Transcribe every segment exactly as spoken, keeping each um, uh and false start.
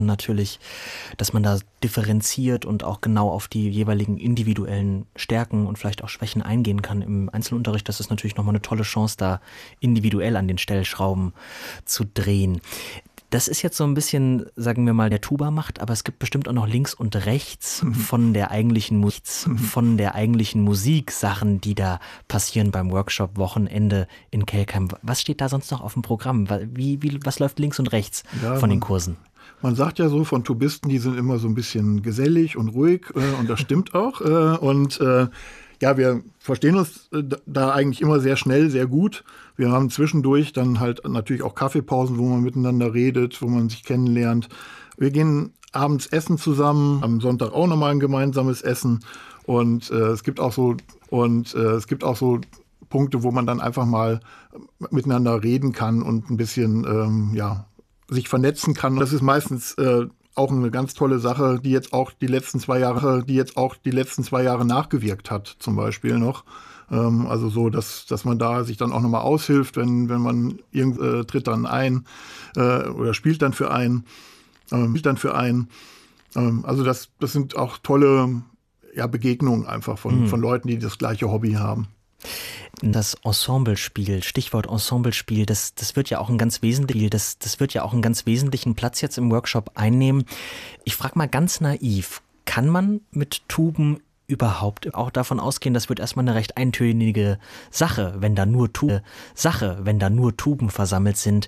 natürlich, dass man da differenziert und auch genau auf die jeweiligen individuellen Stärken und vielleicht auch Schwächen eingehen kann im Einzelunterricht. Das ist natürlich nochmal eine tolle Chance, da individuell an den Stellschrauben zu drehen. Das ist jetzt so ein bisschen, sagen wir mal, der Tuba macht, aber es gibt bestimmt auch noch links und rechts von der eigentlichen Musik, von der eigentlichen Musik Sachen, die da passieren beim Workshop Wochenende in Kelkheim. Was steht da sonst noch auf dem Programm? Wie, wie, was läuft links und rechts ja, von man, den Kursen? Man sagt ja so von Tubisten, die sind immer so ein bisschen gesellig und ruhig äh, und das stimmt auch. Äh, und äh, ja, wir verstehen uns äh, da eigentlich immer sehr schnell, sehr gut. Wir haben zwischendurch dann halt natürlich auch Kaffeepausen, wo man miteinander redet, wo man sich kennenlernt. Wir gehen abends essen zusammen, am Sonntag auch nochmal ein gemeinsames Essen. Und äh, es gibt auch so und äh, es gibt auch so Punkte, wo man dann einfach mal miteinander reden kann und ein bisschen ähm, ja sich vernetzen kann. Das ist meistens äh, auch eine ganz tolle Sache, die jetzt auch die letzten zwei Jahre, die jetzt auch die letzten zwei Jahre nachgewirkt hat, zum Beispiel noch. Ähm, also so, dass dass man da sich dann auch nochmal aushilft, wenn wenn man irgend äh, tritt dann ein äh, oder spielt dann für einen, äh, spielt dann für einen. Ähm, also das das sind auch tolle ja Begegnungen einfach von mhm. von Leuten, die das gleiche Hobby haben. Das Ensemblespiel, Stichwort Ensemblespiel, das, das wird ja auch ein ganz wesentlich, das, das wird ja auch einen ganz wesentlichen Platz jetzt im Workshop einnehmen. Ich frage mal ganz naiv, kann man mit Tuben überhaupt auch davon ausgehen, das wird erstmal eine recht eintönige Sache, wenn da nur Tuben, Sache, wenn da nur Tuben versammelt sind.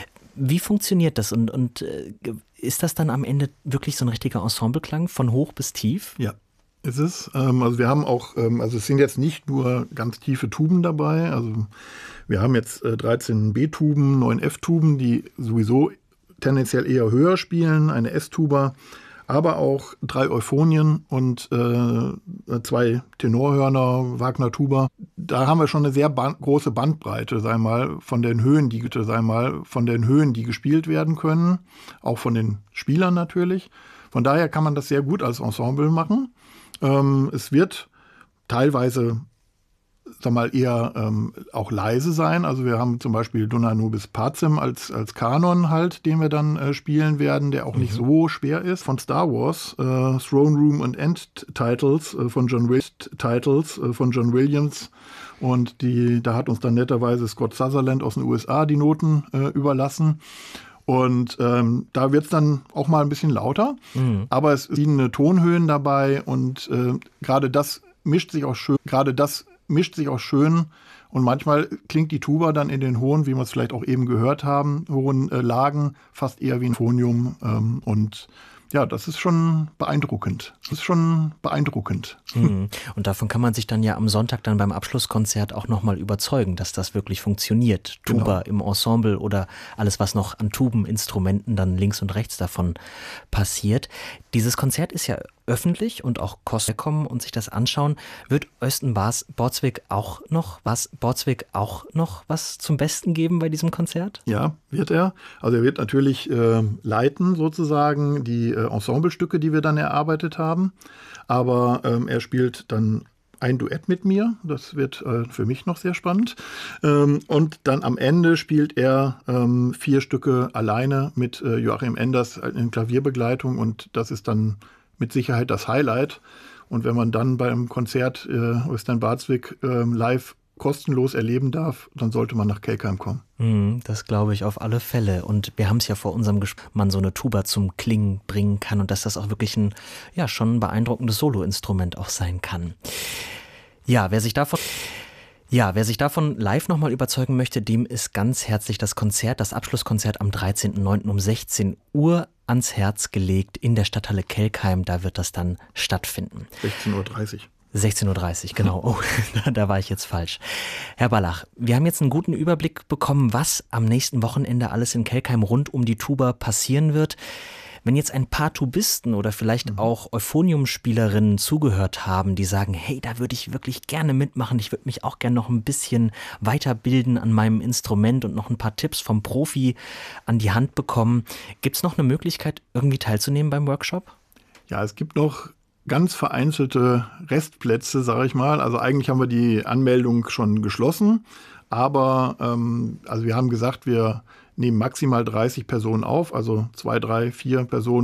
Wie funktioniert das und, und ist das dann am Ende wirklich so ein richtiger Ensembleklang von hoch bis tief? Ja. Ist es. Also wir haben auch, also es sind jetzt nicht nur ganz tiefe Tuben dabei. Also wir haben jetzt dreizehn B-Tuben, neun F-Tuben, die sowieso tendenziell eher höher spielen, eine S-Tuba, aber auch drei Euphonien und äh, zwei Tenorhörner, Wagner-Tuba. Da haben wir schon eine sehr ban- große Bandbreite, sei mal, von den Höhen, die sei mal, von den Höhen, die gespielt werden können, auch von den Spielern natürlich. Von daher kann man das sehr gut als Ensemble machen. Ähm, es wird teilweise, sag mal, eher ähm, auch leise sein. Also wir haben zum Beispiel Dona Nobis Pacem als, als Kanon halt, den wir dann äh, spielen werden, der auch mhm. nicht so schwer ist. Von Star Wars, äh, Throne Room und End Titles äh, von John Will- Titles äh, von John Williams. Und die, da hat uns dann netterweise Scott Sutherland aus den U S A die Noten äh, überlassen. Und ähm, da wird es dann auch mal ein bisschen lauter, mhm. aber es sind Tonhöhen dabei und äh, gerade das mischt sich auch schön, gerade das mischt sich auch schön und manchmal klingt die Tuba dann in den hohen, wie wir es vielleicht auch eben gehört haben, hohen äh, Lagen fast eher wie ein Phonium ähm, und ja, das ist schon beeindruckend. Das ist schon beeindruckend. Mhm. Und davon kann man sich dann ja am Sonntag dann beim Abschlusskonzert auch nochmal überzeugen, dass das wirklich funktioniert. Tuba genau. im Ensemble oder alles, was noch an Tubeninstrumenten dann links und rechts davon passiert. Dieses Konzert ist ja öffentlich und auch kostenlos kommen und sich das anschauen. Wird Øystein Bordsvik auch noch was, Bordsvik auch noch was zum Besten geben bei diesem Konzert? Ja, wird er. Also er wird natürlich äh, leiten sozusagen die äh, Ensemblestücke, die wir dann erarbeitet haben. Aber ähm, er spielt dann ein Duett mit mir. Das wird äh, für mich noch sehr spannend. Ähm, und dann am Ende spielt er ähm, vier Stücke alleine mit äh, Joachim Enders in Klavierbegleitung. Und das ist dann mit Sicherheit das Highlight. Und wenn man dann beim Konzert äh, Øystein Bordsvik äh, live kostenlos erleben darf, dann sollte man nach Kelkheim kommen. Mm, das glaube ich auf alle Fälle. Und wir haben es ja vor unserem Gespräch, man so eine Tuba zum Klingen bringen kann und dass das auch wirklich ein, ja, schon ein beeindruckendes Soloinstrument auch sein kann. Ja, wer sich davon... Ja, wer sich davon live nochmal überzeugen möchte, dem ist ganz herzlich das Konzert, das Abschlusskonzert am dreizehnten neunten um sechzehn Uhr ans Herz gelegt in der Stadthalle Kelkheim. Da wird das dann stattfinden. sechzehn Uhr dreißig. sechzehn Uhr dreißig, genau. Oh, da, da war ich jetzt falsch. Herr Ballach, wir haben jetzt einen guten Überblick bekommen, was am nächsten Wochenende alles in Kelkheim rund um die Tuba passieren wird. Wenn jetzt ein paar Tubisten oder vielleicht mhm. auch Euphonium-Spielerinnen zugehört haben, die sagen, hey, da würde ich wirklich gerne mitmachen, ich würde mich auch gerne noch ein bisschen weiterbilden an meinem Instrument und noch ein paar Tipps vom Profi an die Hand bekommen. Gibt es noch eine Möglichkeit, irgendwie teilzunehmen beim Workshop? Ja, es gibt noch ganz vereinzelte Restplätze, sage ich mal. Also eigentlich haben wir die Anmeldung schon geschlossen, aber ähm, also wir haben gesagt, wir nehmen maximal dreißig Personen auf, also zwei, drei, vier Personen